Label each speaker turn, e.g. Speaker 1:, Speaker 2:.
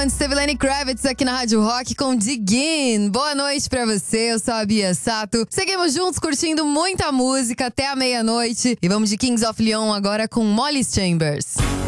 Speaker 1: antes teve Lenny Kravitz aqui na Rádio Rock com Digin. Boa noite pra você, eu sou a Bia Sato. Seguimos juntos curtindo muita música até a meia-noite. E vamos de Kings of Leon agora com Molly Chambers.